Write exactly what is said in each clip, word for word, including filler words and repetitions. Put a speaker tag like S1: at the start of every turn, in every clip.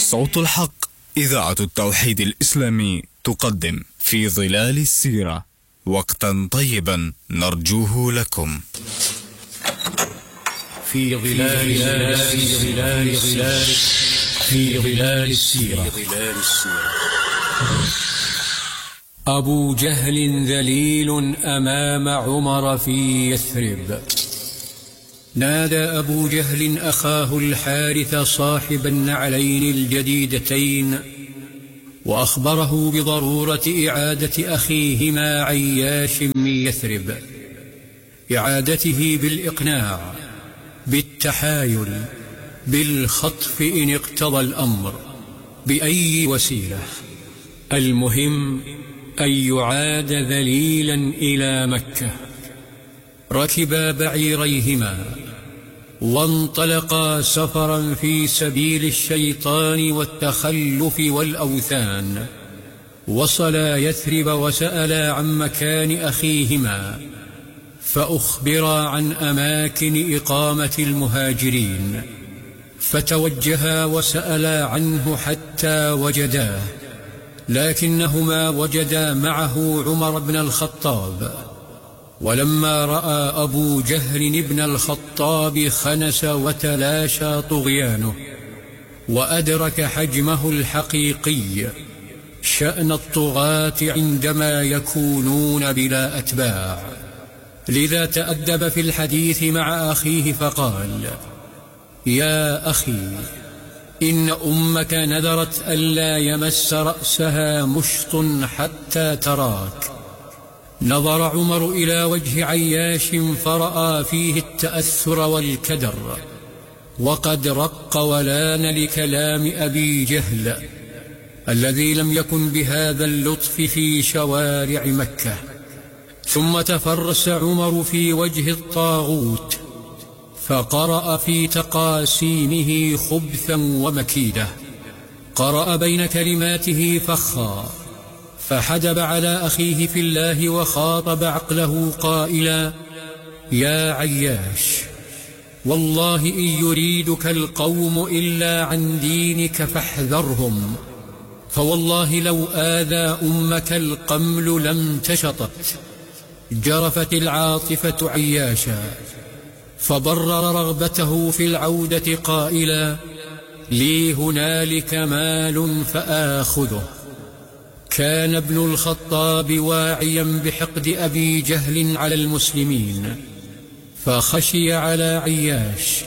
S1: صوت الحق إذاعة التوحيد الإسلامي تقدم في ظلال السيرة وقتا طيبا نرجوه لكم.
S2: في ظلال في ظلال ظلال في ظلال السيرة. أبو جهل ذليل أمام عمر في يثرب. نادى أبو جهل أخاه الحارث صاحب النعلين الجديدتين وأخبره بضرورة إعادة أخيهما عياش من يثرب، إعادته بالإقناع، بالتحايل، بالخطف إن اقتضى الأمر، بأي وسيلة، المهم أن يعاد ذليلا إلى مكة. ركبا بعيريهما وانطلقا سفرا في سبيل الشيطان والتخلف والأوثان. وصلا يثرب وسألا عن مكان أخيهما، فأخبرا عن أماكن إقامة المهاجرين، فتوجها وسألا عنه حتى وجداه، لكنهما وجدا معه عمر بن الخطاب. ولما رأى أبو جهل بن الخطاب خنس وتلاشى طغيانه وأدرك حجمه الحقيقي، شأن الطغاة عندما يكونون بلا أتباع، لذا تأدب في الحديث مع أخيه فقال: يا أخي، إن أمك نذرت ألا يمس رأسها مشط حتى تراك. نظر عمر إلى وجه عياش فرأى فيه التأثر والكدر، وقد رق ولان لكلام أبي جهل الذي لم يكن بهذا اللطف في شوارع مكة. ثم تفرس عمر في وجه الطاغوت فقرأ في تقاسيمه خبثا ومكيدة، قرأ بين كلماته فخا، فحدب على أخيه في الله وخاطب عقله قائلا: يا عياش، والله إن يريدك القوم إلا عن دينك فاحذرهم، فوالله لو آذى أمك القمل لم تشطت. جرفت العاطفة عياشا فبرر رغبته في العودة قائلا: لي هنالك مال فآخذه. كان ابن الخطاب واعيا بحقد أبي جهل على المسلمين فخشي على عياش،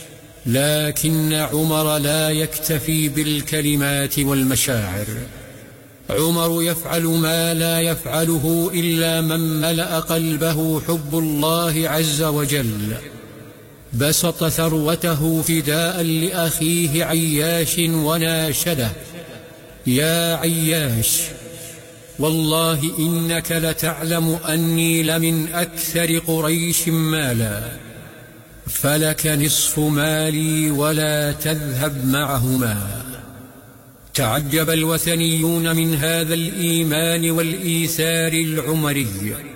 S2: لكن عمر لا يكتفي بالكلمات والمشاعر. عمر يفعل ما لا يفعله إلا من ملأ قلبه حب الله عز وجل. بسط ثروته فداء لأخيه عياش وناشده: يا عياش، والله إنك لتعلم أني لمن أكثر قريش مالا، فلك نصف مالي ولا تذهب معهما. تعجب الوثنيون من هذا الإيمان والإيثار العمري،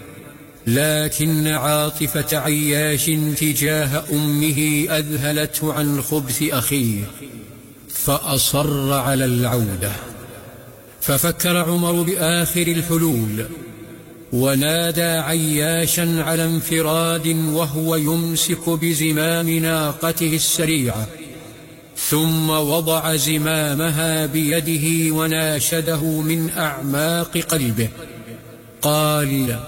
S2: لكن عاطفة عياش تجاه أمه أذهلته عن خبث أخيه، فأصر على العودة. ففكر عمر بآخر الحلول ونادى عياشا على انفراد وهو يمسك بزمام ناقته السريعة، ثم وضع زمامها بيده وناشده من أعماق قلبه قال: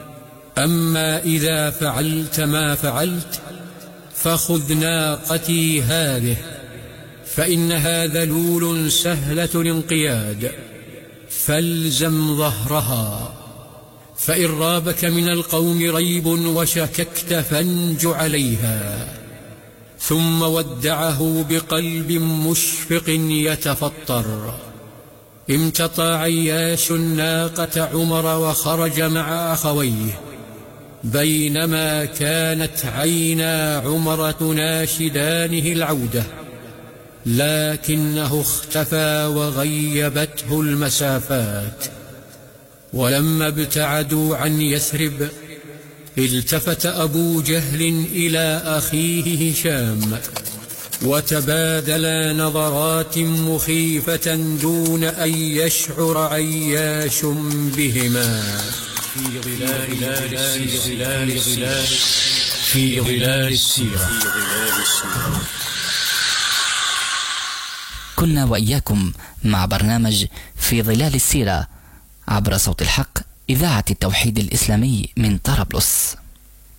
S2: أما إذا فعلت ما فعلت فخذ ناقتي هذه، فإنها ذلول سهلة الانقياد، فالزم ظهرها، فإن رابك من القوم ريب وشككت فانج عليها. ثم ودعه بقلب مشفق يتفطر. امتطى عياش ناقة عمر وخرج مع أخويه، بينما كانت عينا عمر تناشدانه العودة، لكنه اختفى وغيبته المسافات. ولما ابتعدوا عن يثرب التفت أبو جهل إلى أخيه هشام وتبادلا نظرات مخيفة دون أن يشعر عياش بهما. في ظلال ظلال ظلال في ظلال السيرة.
S3: كنا وإياكم مع برنامج في ظلال السيرة عبر صوت الحق، إذاعة التوحيد الإسلامي من طرابلس.